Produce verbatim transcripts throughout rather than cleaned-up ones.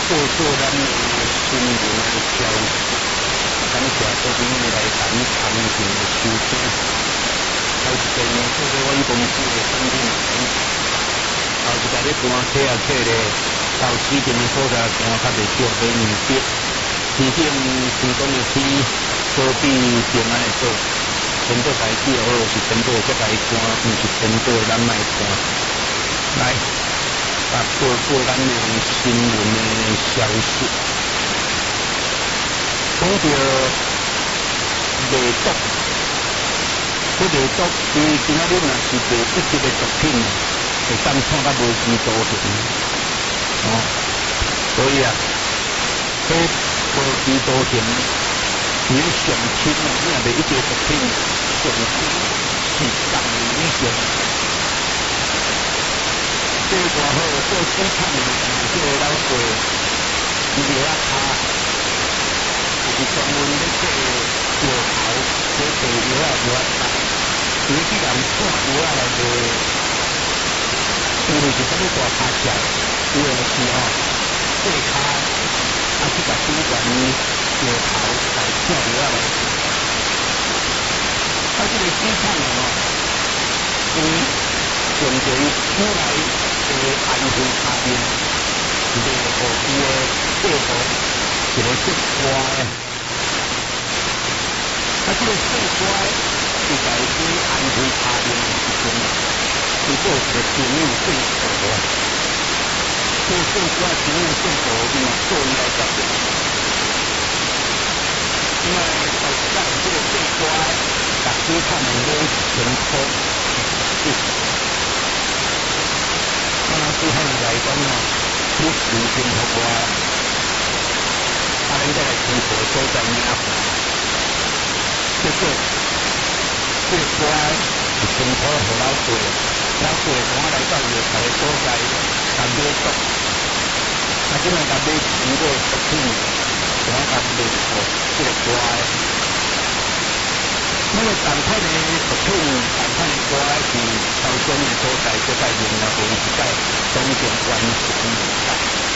报告咱的新闻的消息，感谢各位来咱长城的收听。头一遍做个阮公司的产品，后一个咧搬客啊客咧，到市镇的所在搬较袂少，买面壁。市顶成功的去所比平安的做，全部代志好是全部才来搬，毋是全部咱卖搬。来。啊，报告咱的新闻的消息，讲到卖毒，这卖毒，伊今仔日若是卖一级的毒品，会当判到无期徒刑。哦，所以啊，这无期徒刑，你上轻啊，你若卖一级毒品，上轻是十年以上。这个好做生产的，这个老贵，伊个啊卡，就是专门咧做药头，做做药啊药啊干，伊既然看药啊来做，因为是啥物大卡价，有诶是吼，细卡啊去甲主管药头来看药啊来做，啊这个生产的吼，伊。从这出来的安徽茶面，一个互伊的客户一个姓乖的，啊，这个姓乖是在做安徽茶面的时阵，伊做一个朋友姓胡啊，这个姓乖朋友姓胡，伊嘛做伊来接的，因为到时仔这个姓乖，甲主产的买一千块，是。啊，对他们来讲哦，你事情服我，啊，你再来生活所在领导，结果这个乖是生活互老贵，老贵同我来到药材的所在，甲买毒，啊，即摆甲买全部毒品，同我甲卖互这个乖。那个赶快的毒品，赶快的乖是超商的所在，就在用啊，无是在中间完全无在。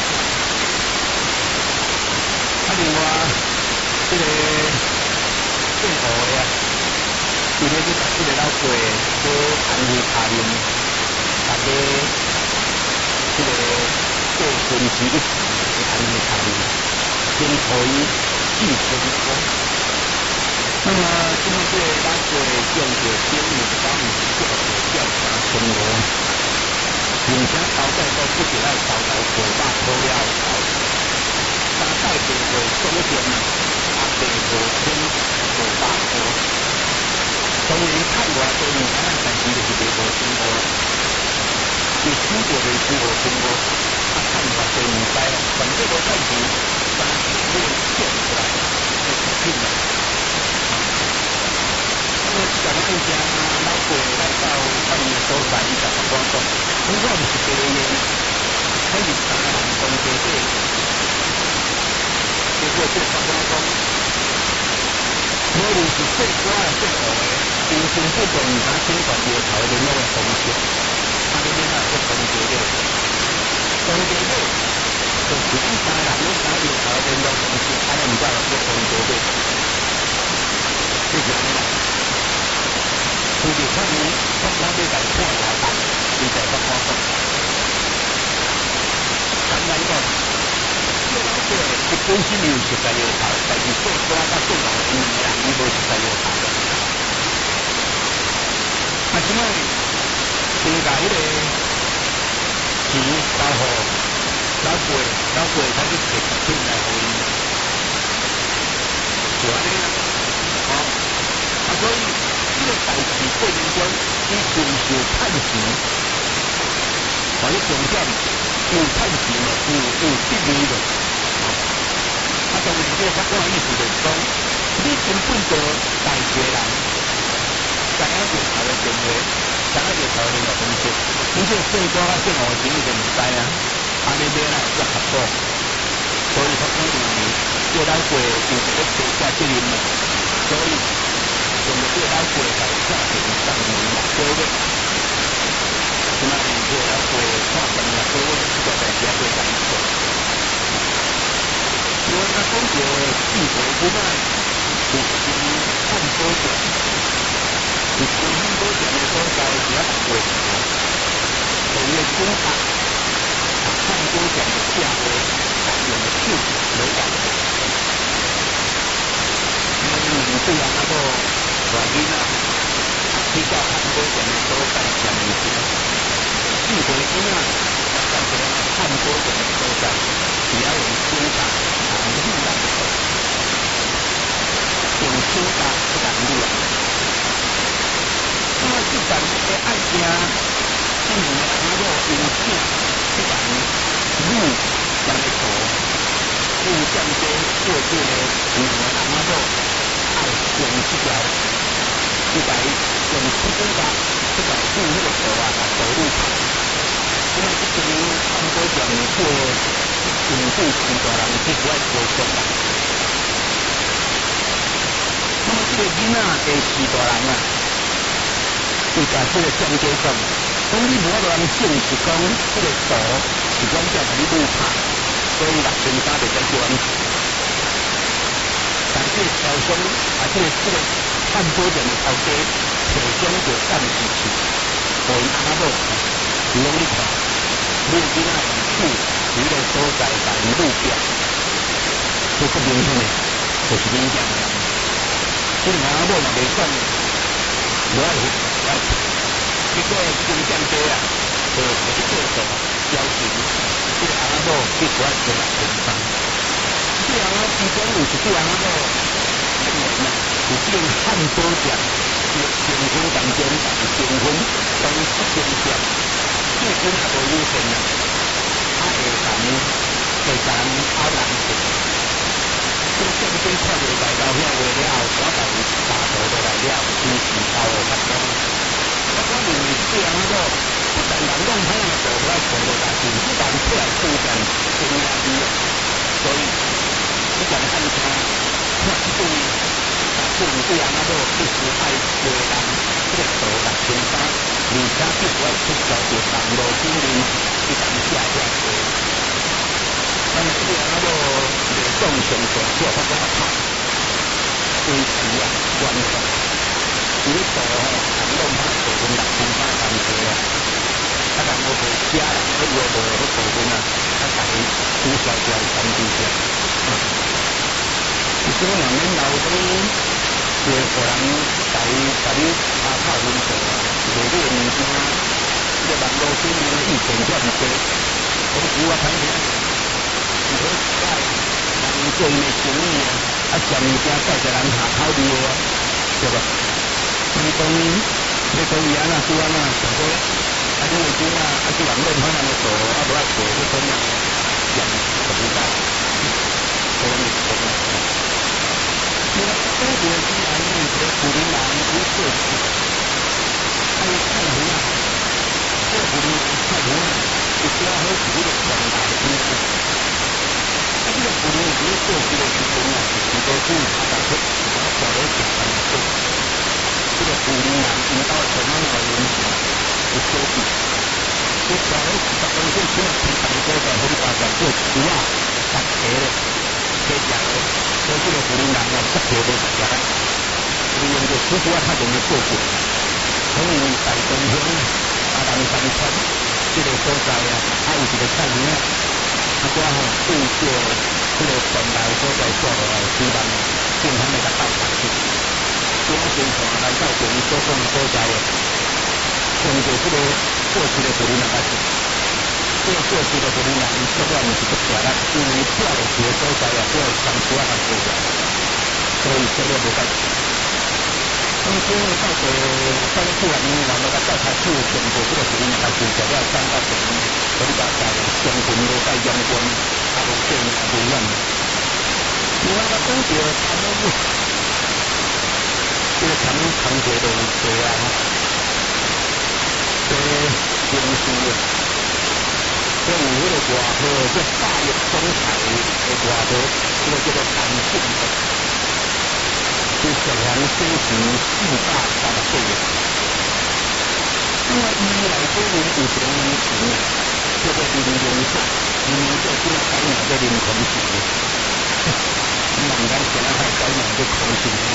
啊，另外这个姓胡的啊，伊咧去甲这个老贵做安徽茶面，大家这个过分之一时的安徽茶面，先可以四千块。那么，今天这老贵用着精密方面做的调查成果，并且交代到不只来找到五百块了后，大概就会总共啊八五千五百块。当然看外都唔知，但是就是八五千五，就出国的是五千五，啊看外都唔知啦，反正我看钱，三千六变出来，就出去了。因为这个物件老贵来到咱们所在，伊就讲讲，如果唔是白烟，可以三人同齐买。结果这三讲讲，无论是细瓜啊、细糊的，因根本就唔敢请管药头联络的方式，啊，你免啊去同齐了，同齐了，就是伊三人拢打药头联络方式，啊，你唔知去同齐了，这是安尼啦。就是看你刚刚在来看我单，你在帮我讲。当然讲，这老贵是本身有实在有头，但是做瓜甲做老不一样，伊无实在有头。啊，即摆先甲迄个钱交互老贵，老贵才去摕毒品来互伊，就安尼啦。好，啊所以。这个代志过程中，伊承受判刑，或者重点有判刑了，有有得利了。啊，当然这个法官意思就是讲，你根本就代罪人，知影药头的行为，知影药头的个方式，你这姓瓜啊姓胡钱你就唔知啊，安尼买来才合法。所以法官认为，这老贵就是要推卸责任了，所以。用了这老贵来判刑三年六个月，即摆用这老贵判刑六个月，这个代志也袂难做。 四岁囡仔有间汉堡店，有间汉堡店的所在是啊卖茶，所以警察啊汉堡店的价格啊用手来搞。因为对啊，那个外囡仔去到汉堡店的所在上面时，四岁囡仔到这个汉堡店的所在，只要用警察啊引导的，用警察去引导。那么这阵的爱情，这两个阿某用啥去引女人的头？用相机做这个两个阿某爱用这条，这个用手机吧，这个用那个头啊，走路跑。因为这间汉堡店做引渡许多人去国外做工啦。那么这个囡仔的许多人啊，就甲这个相机讲，讲你无法度通证实讲这个图是阮遮甲你录拍，所以六千三就在叫阮钱。但这个超商啊，这个这个汉堡店的头家提供着暂时去，互因阿某看，伊拢去看，你囡仔用手伫个所在甲因录表，这个明显的，就是你讲的。这两个阿某嘛袂讲，无爱去，爱去。结果金匠家啊，就就去做手要求，这个阿某去国外做六千三。这样啊，其中有一对阿某证明啊，有这个汉堡店结结婚当中，但是结婚当一间店，最近也无有钱啊，他会讲会讲好难做。这个相机看到来到遐话了后，我把伊打图落来了，真是头有发光。我认为这样个不但人弄歹个做出来做落来，甚至人出来出现真压力啊！所以你讲看他看这对啊，这对人啊都一时爱为人这个做六千三，而且必须要出交着网络新闻去当下下做。但是这样啊都袂讲上做，只有发觉拍维持啊完成。伊咧做吼，人弄歹做分六千三万多啊！啊，人无做假人咧约无咧做分啊，啊，家己取消掉三支票。其实我两年老什么，就互人家己家己拍拍分数啊，无这个物件，这个网络新闻的意见遮尔多，同时我睇起，如果改人做伊的生意啊，啊，上物件带着人下口味啊，对吧？你讲，你讲伊安那做安那，上过啊，你个囡仔啊，去网络看人个做，啊，无爱做，你讲啊，人就不改，所以讲啊。因为中国既然面对古林人无特色，还有太湖啊，这古林太湖啊，是比较好自己的传达的东西。啊，这个古林人做这个时间啊，很多是他把这小的简单的做。这个古林人引导什么样的人群的收益？这小的十公斤起码平常多少会大概做十万、十个的，这样的。所以这个古林人啊，不可能食啦。利用着此处啊，较容易做过。从于大东乡啊，东山村这个所在啊，还有一个菜园啊，啊，我吼对着这个本来所在做落来，希望健康的甲带上去。我宣传来到这里所讲的所在的，从着这个过去的古林人开始。这个过去的古林人，做了毋是不错啦，因为跳落去的所在啊，只有三十啊个多个，所以做了无解。咁所以到时到了突然间，人们甲到他去全部这个古林人开始做了三到四年，所以大家相群都在阳光，啊无见啊无怨。另外个讲着他们这个长长节的这啊，这公司啊。所以有迄个外号叫大业中台的外号，这个叫做弹性的，是小黄升级四大三倍的。那么伊来说，人有一个名词啊，叫做零零色，零零色即个改名叫零空气。所以咱现在还搞两个口型呢。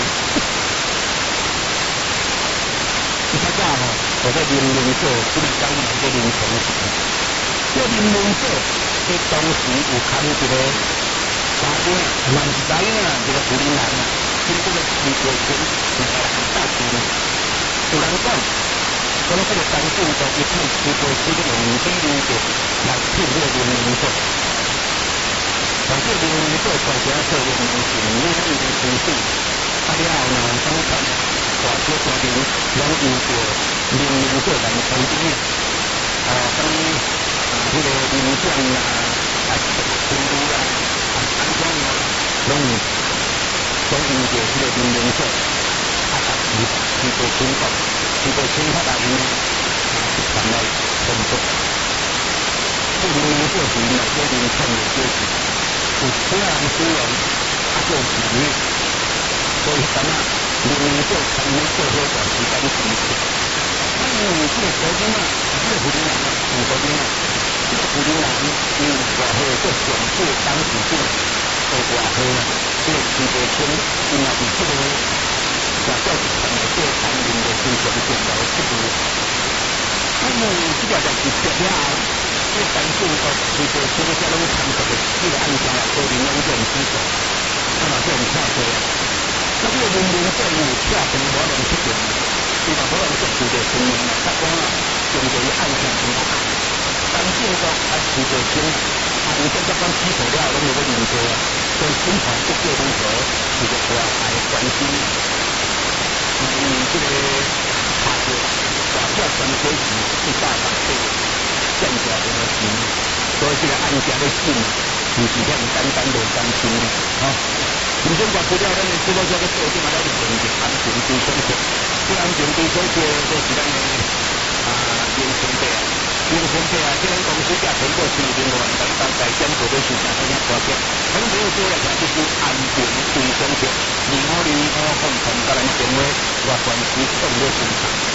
你看这吼，我在零零做，不能搞两个零口型。这零零做，在当时有看一个查甫啊，蛮是知影啊，这个湖南人啊，经过了徐国清两个人大军，有人讲。讲这个当政就一看徐国清的用比例就来骗这个零零做。但是零零做大家做零零是你那一个情绪，啊了后呢，当然大小家庭拢有着零零做人生经验，啊，当啊这个理想啊，啊，程度啊，啊，安装啊，拢有拢有着这个零零做，啊，但是去做情况，去做情况大因呢，传来冲突。这零零做是哪些零创的就是？有虽然虽然他做几年，所以咱们零零做才能做多短时间成绩。那因为这个国军啊，这个湖南人啊，五国军啊，这个湖南人因为外号做选秀当时这个做外号啊，这个徐国清，因为是这个外教是成为这三零的新选选的这个，因为这个就是接了后。这个当政国徐国清这种参与的这个案件来说，零零这种基础，那么这种跳车啊，那这个零零这有跳成可能出现，对吧？可能是徐国清啊，他讲啊，用这个案件很大，当政国啊徐国清，啊，你现在讲基础了，拢有个研究啊，所以新传这个东西，这个话还关心，因为这个他的大票全国是一大百倍。降价的钱，所以这个案件的信，不是遐简单就担心的，吼。唔准话除了咱的直播这个做定啊，咱就全是安全追踪者，这安全追踪者就是咱的啊英雄队啊，英雄队啊，这咱公司价全国是另外咱大概检讨的事情非常关键，很多做来讲就是安全追踪者，二五二五共同甲咱电话，我关系送的现场。